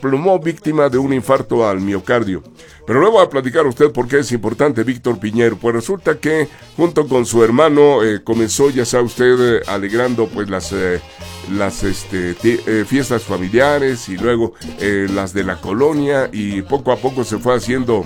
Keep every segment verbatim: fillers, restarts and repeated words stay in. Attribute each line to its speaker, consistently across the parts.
Speaker 1: desplomó víctima de un infarto al miocardio. Pero le voy a platicar a usted por qué es importante Víctor Piñero. Pues resulta que junto con su hermano eh, comenzó, ya sabe usted, eh, alegrando pues las, eh, las este, t- eh, fiestas familiares y luego eh, las de la colonia, y poco a poco se fue haciendo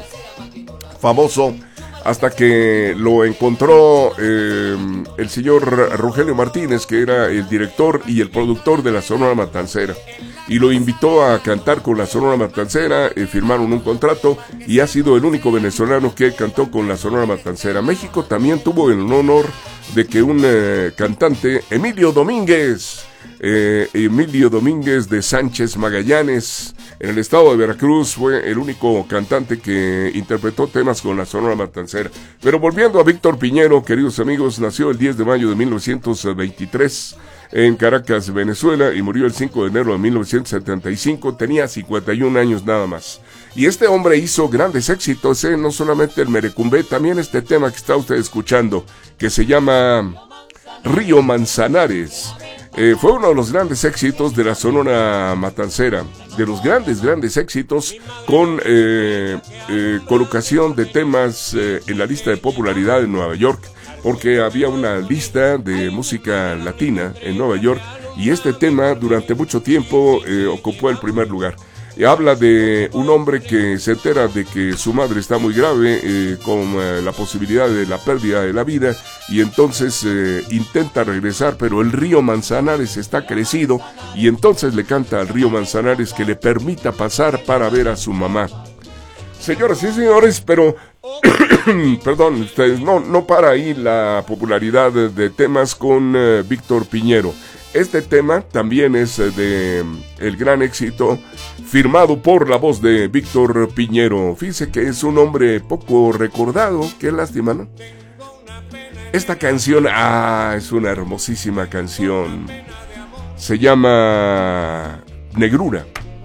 Speaker 1: famoso hasta que lo encontró eh, el señor Rogelio Martínez, que era el director y el productor de la Sonora Matancera, y lo invitó a cantar con la Sonora Matancera. Eh, firmaron un contrato y ha sido el único venezolano que cantó con la Sonora Matancera. México también tuvo el honor de que un eh, cantante, Emilio Domínguez, eh, Emilio Domínguez de Sánchez Magallanes, en el estado de Veracruz, fue el único cantante que interpretó temas con la Sonora Matancera. Pero volviendo a Víctor Piñero, queridos amigos, nació el diez de mayo de mil novecientos veintitrés en Caracas, Venezuela, y murió el cinco de enero de mil novecientos setenta y cinco. Tenía cincuenta y un años nada más. Y este hombre hizo grandes éxitos, ¿eh? No solamente el merecumbé, también este tema que está usted escuchando, que se llama Río Manzanares. Eh, fue uno de los grandes éxitos de la Sonora Matancera, de los grandes, grandes éxitos, con eh, eh, colocación de temas eh, en la lista de popularidad en Nueva York, porque había una lista de música latina en Nueva York, y este tema durante mucho tiempo eh, ocupó el primer lugar. Y habla de un hombre que se entera de que su madre está muy grave, eh, con eh, la posibilidad de la pérdida de la vida, y entonces eh, intenta regresar, pero el río Manzanares está crecido, y entonces le canta al río Manzanares que le permita pasar para ver a su mamá. Señoras y señores, pero perdón, ustedes, no, no para ahí la popularidad de, de temas con eh, Víctor Piñero. Este tema también es de el gran éxito firmado por la voz de Víctor Piñero. Fíjese que es un hombre poco recordado, qué lástima, ¿no? Esta canción, ah, es una hermosísima canción. Se llama Negrura.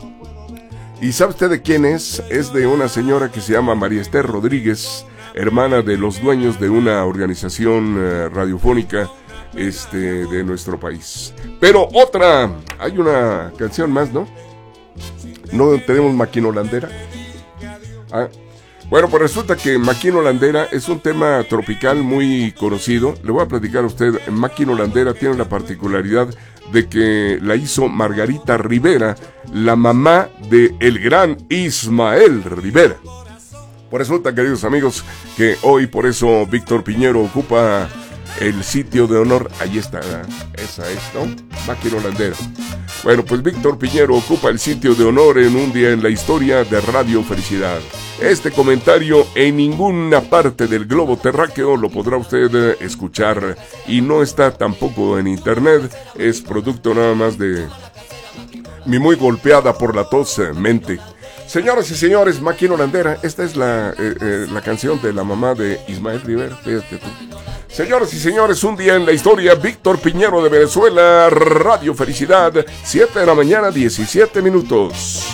Speaker 1: ¿Y sabe usted de quién es? Es de una señora que se llama María Esther Rodríguez, hermana de los dueños de una organización eh, radiofónica este de nuestro país. Pero otra, hay una canción más, ¿no? ¿No tenemos Máquina Holandera? Ah, bueno, pues resulta que Máquina Holandera es un tema tropical muy conocido. Le voy a platicar a usted. Máquina Holandera tiene la particularidad de que la hizo Margarita Rivera, la mamá de el gran Ismael Rivera. Pues resulta, queridos amigos, que hoy por eso Víctor Piñero ocupa el sitio de honor. Ahí está, esa es, ¿no? Máquina Holandera. Bueno, pues Víctor Piñero ocupa el sitio de honor en un día en la historia de Radio Felicidad. Este comentario en ninguna parte del globo terráqueo lo podrá usted escuchar, y no está tampoco en internet. Es producto nada más de mi muy golpeada por la tos mente. Señoras y señores, Máquina Holandera, esta es la, eh, eh, la canción de la mamá de Ismael Rivera. Fíjate tú. Señoras y señores, un día en la historia, Víctor Piñero de Venezuela, Radio Felicidad, siete de la mañana, diecisiete minutos.